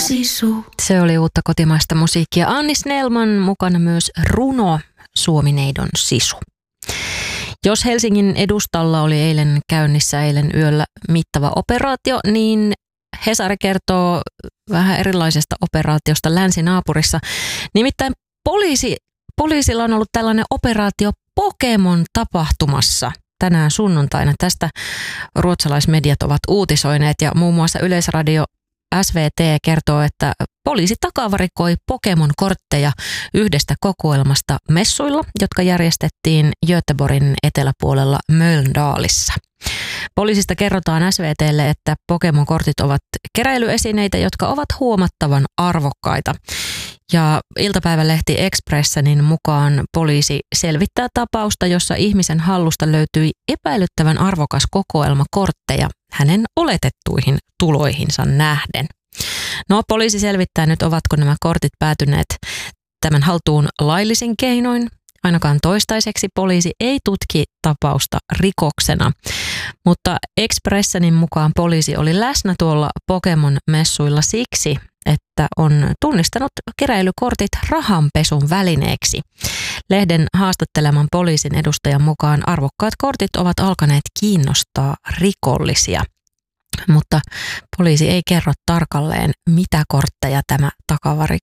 Sisu. Se oli uutta kotimaista musiikkia. Anni Snellman mukana myös runo Suomineidon Sisu. Jos Helsingin edustalla oli eilen yöllä mittava operaatio, niin Hesari kertoo vähän erilaisesta operaatiosta länsinaapurissa. Nimittäin poliisilla on ollut tällainen operaatio Pokemon tapahtumassa tänään sunnuntaina. Tästä ruotsalaismediat ovat uutisoineet ja muun muassa Yleisradio SVT kertoo, että poliisi takavarikoi Pokemon-kortteja yhdestä kokoelmasta messuilla, jotka järjestettiin Göteborgin eteläpuolella Mölndalissa. Poliisista kerrotaan SVT:lle, että Pokemon-kortit ovat keräilyesineitä, jotka ovat huomattavan arvokkaita. Ja iltapäivälehti Expressenin mukaan poliisi selvittää tapausta, jossa ihmisen hallusta löytyi epäilyttävän arvokas kokoelma kortteja hänen oletettuihin tuloihinsa nähden. No, poliisi selvittää nyt, ovatko nämä kortit päätyneet tämän haltuun laillisin keinoin. Ainakaan toistaiseksi poliisi ei tutki tapausta rikoksena, mutta Expressenin mukaan poliisi oli läsnä tuolla Pokemon-messuilla siksi, että on tunnistanut keräilykortit rahanpesun välineeksi. Lehden haastatteleman poliisin edustajan mukaan arvokkaat kortit ovat alkaneet kiinnostaa rikollisia. Mutta poliisi ei kerro tarkalleen, mitä kortteja tämä